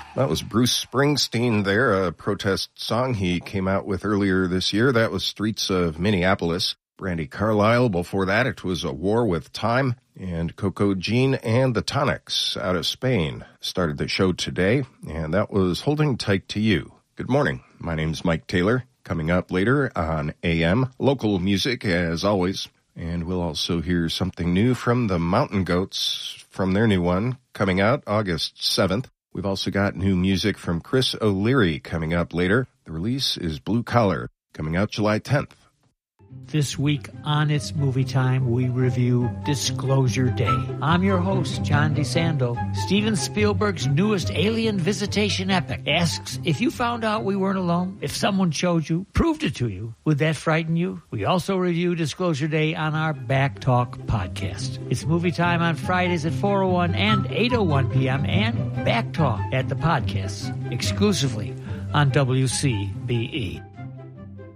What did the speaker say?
That was Bruce Springsteen there, a protest song he came out with earlier this year. That was Streets of Minneapolis. Brandi Carlile, before that, it was A War with Time. And Coco Jean and the Tonics out of Spain started the show today, and that was Holding Tight to You. Good morning. My name's Mike Taylor. Coming up later on AM, local music as always. And we'll also hear something new from the Mountain Goats from their new one coming out August 7th. We've also got new music from Chris O'Leary coming up later. The release is Blue Collar, coming out July 10th. This week on It's Movie Time, we review Disclosure Day. I'm your host, John DeSando. Steven Spielberg's newest alien visitation epic asks, if you found out we weren't alone, if someone showed you, proved it to you, would that frighten you? We also review Disclosure Day on our Back Talk podcast. It's Movie Time on Fridays at 4:01 and 8:01 p.m. and Back Talk at the podcasts, exclusively on WCBE.